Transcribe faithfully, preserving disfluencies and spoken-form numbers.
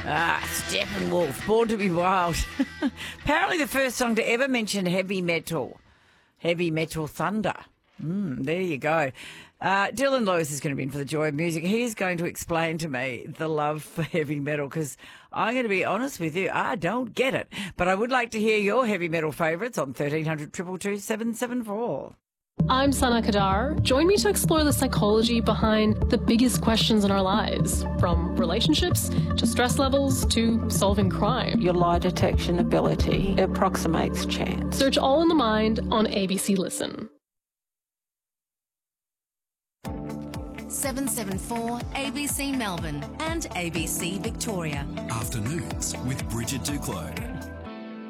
Ah, Steppenwolf, Born to be Wild. Apparently the first song to ever mention heavy metal. Heavy Metal Thunder. Mm, there you go. Uh, Dylan Lewis is going to be in for the joy of music. He's going to explain to me the love for heavy metal because I'm going to be honest with you, I don't get it. But I would like to hear your heavy metal favourites on thirteen hundred, two two two, seven seven four. I'm Sana Kadar. Join me to explore the psychology behind the biggest questions in our lives, from relationships to stress levels to solving crime. Your lie detection ability approximates chance. Search All in the Mind on A B C Listen. seven seven four A B C Melbourne and A B C Victoria. Afternoons with Bridget Duclos.